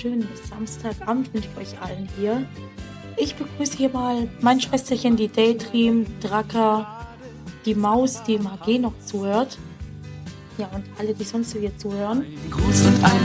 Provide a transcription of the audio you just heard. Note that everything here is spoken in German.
schönen Samstagabend wünsche ich euch allen hier. Ich begrüße hier mal mein Schwesterchen, die Daydream, Draka, die Maus, die im AG noch zuhört. Ja, und alle, die sonst hier zuhören. Gruß und ein